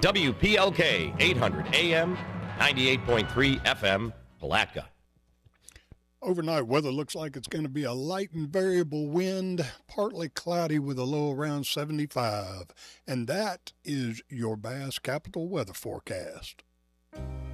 WPLK 800 AM, 98.3 FM, Palatka. Overnight weather looks like it's going to be a light and variable wind, partly cloudy with a low around 75. And that is your Bass Capital weather forecast.